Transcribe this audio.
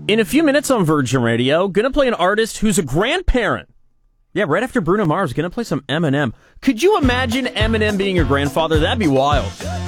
In a few minutes on Virgin Radio, gonna play an artist who's a grandparent. Yeah, right after Bruno Mars, gonna play some Eminem. Could you imagine Eminem being your grandfather? That'd be wild.